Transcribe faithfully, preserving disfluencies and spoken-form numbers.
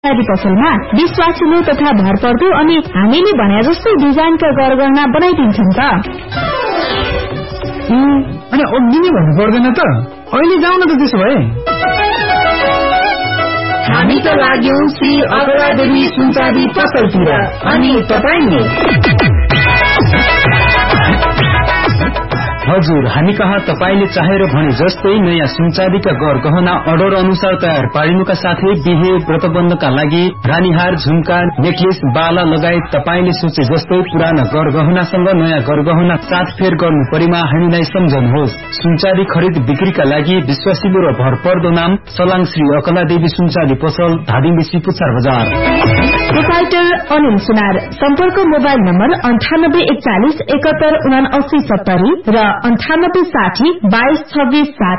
सुनचादी पसलमा विश्वासिलो तथा भरपर्दो अनि हामीले भने जस्तै डिजाइनका गरगहना बनाइदिन्छन् त। अनि अघि नै भन्नु पर्दैन त, अहिले जाउँ न त त्यसो भए। हामी त लाग्यौं श्री अकलादेवी सुनचादी पसलतिर, अनि तपाईले हजुर, हामी कहाँ तपाईले चाहेर भने जस्तै नयाँ सुनचादीका गरगहना अर्डर अनुसार तयार पारिनुका साथै बिहे व्रतबन्धका लागि रानीहार, झुम्का, नेकलेस, बाला लगायत तपाईले सोचे जस्तै पुराना गरगहनासँग नयाँ गरगहना साथफेर गर्नु परेमा हामीलाई सम्झनुहोस्। सुनचादी खरिद बिक्रीका लागि विश्वासिलो र भरपर्दो नाम सलाङ श्री अकलादेवी सुनचादी पसल, धादिङ बेसी, पुच्छार बजार। प्रोपाइटर अनिल सुनार। सम्पर्क मोबाइल नम्बर अन्ठानब्बे एकचालिस एकात्तर उना अस्सी सत्तरी र अन्ठानब्बे साठी बाइस छब्बीस सात।